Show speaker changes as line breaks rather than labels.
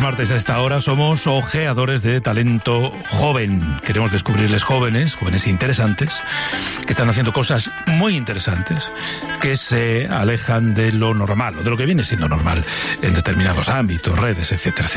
martes a esta hora somos ojeadores de talento joven. Queremos descubrirles jóvenes interesantes, que están haciendo cosas muy interesantes, que se alejan de lo normal, o de lo que viene siendo normal en determinados ámbitos, redes, etcétera, etcétera.